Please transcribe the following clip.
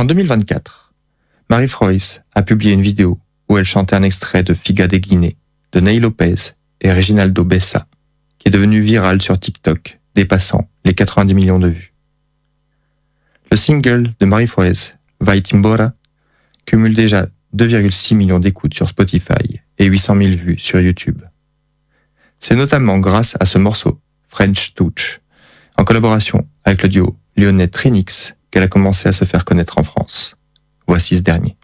En 2024, Marie Frois a publié une vidéo où elle chantait un extrait de Figa de Guinée de Ney Lopez et Reginaldo Bessa, qui est devenu viral sur TikTok, dépassant les 90 millions de vues. Le single de Marie Frois, Vai Timbora, cumule déjà 2,6 millions d'écoutes sur Spotify et 800 000 vues sur YouTube. C'est notamment grâce à ce morceau, French Touch, en collaboration avec le duo lyonnais Trinix, qu'elle a commencé à se faire connaître en France. Voici ce dernier.